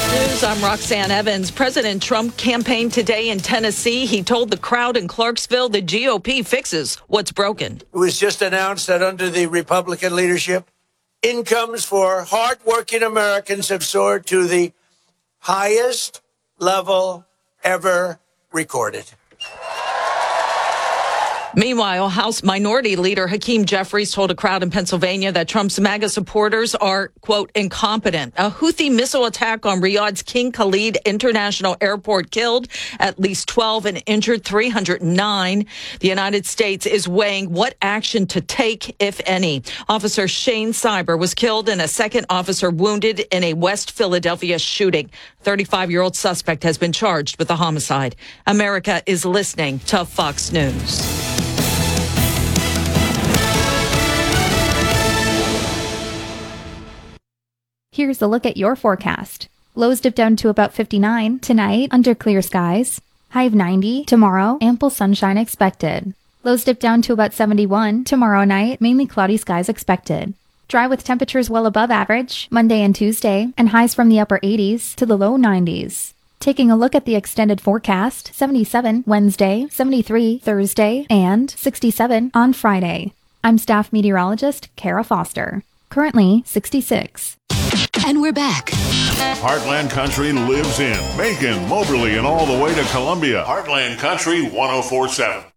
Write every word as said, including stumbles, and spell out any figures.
News, I'm Roxanne Evans. President Trump campaigned today in Tennessee. He told the crowd in Clarksville the G O P fixes what's broken. It was just announced that under the Republican leadership, incomes for hardworking Americans have soared to the highest level ever recorded. Meanwhile, House Minority Leader Hakeem Jeffries told a crowd in Pennsylvania that Trump's MAGA supporters are, quote, incompetent. A Houthi missile attack on Riyadh's King Khalid International Airport killed at least twelve and injured three hundred nine. The United States is weighing what action to take, if any. Officer Shane Cyber was killed and a second officer wounded in a West Philadelphia shooting. thirty-five-year-old suspect has been charged with the homicide. America is listening to Fox News. Here's a look at your forecast. Lows dip down to about fifty-nine tonight under clear skies. High of ninety tomorrow, ample sunshine expected. Lows dip down to about seventy-one tomorrow night, mainly cloudy skies expected. Dry with temperatures well above average Monday and Tuesday, and highs from the upper eighties to the low nineties. Taking a look at the extended forecast, seventy-seven Wednesday, seventy-three Thursday, and sixty-seven on Friday. I'm staff meteorologist Kara Foster. Currently sixty-six. And we're back. Heartland Country lives in Macon, Moberly, and all the way to Columbia. Heartland Country one oh four point seven.